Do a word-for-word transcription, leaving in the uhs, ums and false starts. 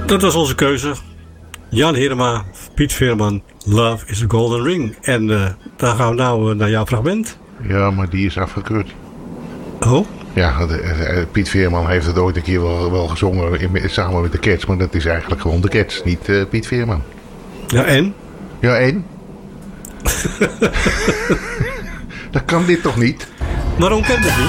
Dat was onze keuze. Jan Herema, Piet Veerman, Love is a Golden Ring. En uh, daar gaan we nou uh, naar jouw fragment. Ja, maar die is afgekeurd. Oh? Ja, de, de, Piet Veerman heeft het ooit een keer wel, wel gezongen in, samen met de Cats. Maar dat is eigenlijk gewoon de Cats, niet uh, Piet Veerman. Ja, en? Ja, en? Dat kan dit toch niet? Waarom kan dat niet?